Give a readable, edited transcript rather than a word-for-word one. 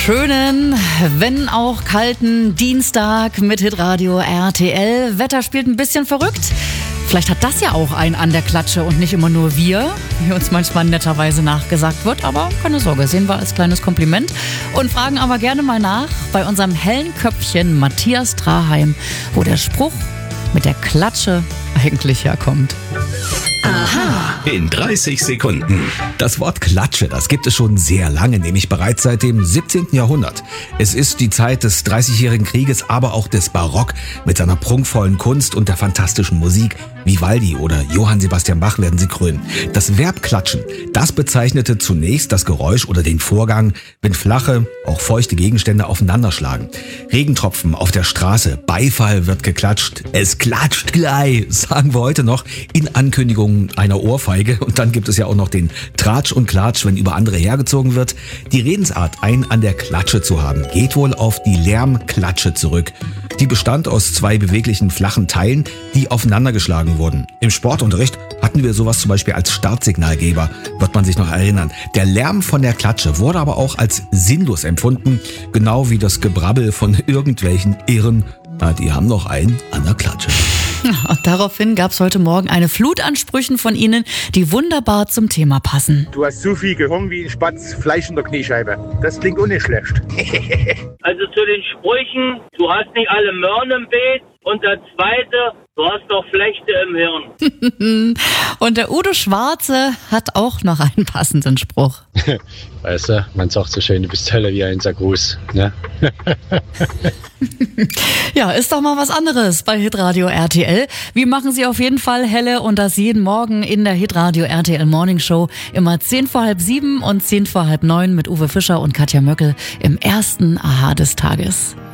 Schönen, wenn auch kalten Dienstag mit Hitradio RTL. Wetter spielt ein bisschen verrückt. Vielleicht hat das ja auch einen an der Klatsche und nicht immer nur wir, wie uns manchmal netterweise nachgesagt wird. Aber keine Sorge, sehen wir als kleines Kompliment und fragen aber gerne mal nach bei unserem hellen Köpfchen Matthias Traheim, wo der Spruch mit der Klatsche eigentlich herkommt. Aha. In 30 Sekunden. Das Wort Klatsche, das gibt es schon sehr lange, nämlich bereits seit dem 17. Jahrhundert. Es ist die Zeit des Dreißigjährigen Krieges, aber auch des Barock mit seiner prunkvollen Kunst und der fantastischen Musik. Vivaldi oder Johann Sebastian Bach werden sie krönen. Das Verb klatschen, das bezeichnete zunächst das Geräusch oder den Vorgang, wenn flache, auch feuchte Gegenstände aufeinanderschlagen. Regentropfen auf der Straße, Beifall wird geklatscht. Es klatscht gleich, sagen wir heute noch in Ankündigungen einer Ohrfeige. Und dann gibt es ja auch noch den Tratsch und Klatsch, wenn über andere hergezogen wird. Die Redensart, einen an der Klatsche zu haben, geht wohl auf die Lärmklatsche zurück. Die bestand aus zwei beweglichen flachen Teilen, die aufeinander geschlagen wurden. Im Sportunterricht hatten wir sowas zum Beispiel als Startsignalgeber, wird man sich noch erinnern. Der Lärm von der Klatsche wurde aber auch als sinnlos empfunden, genau wie das Gebrabbel von irgendwelchen Irren. Na, die haben noch einen an der Klatsche. Ja, und daraufhin gab es heute Morgen eine Flut an Sprüchen von Ihnen, die wunderbar zum Thema passen. Du hast so viel Gehirn wie ein Spatz Fleisch in der Kniescheibe. Das klingt auch nicht schlecht. Also zu den Sprüchen, du hast nicht alle Möhren im Beet. Und der zweite, du hast doch Flechte im Hirn. Und der Udo Schwarze hat auch noch einen passenden Spruch. Weißt du, man sagt so schön, du bist Hölle wie ein Sackgruß, ne? Ja, ist doch mal was anderes bei Hitradio RTL. Wir machen Sie auf jeden Fall helle und das jeden Morgen in der Hitradio RTL Morning Show. Immer 7:10 und 8:10 mit Uwe Fischer und Katja Möckel im ersten Aha des Tages.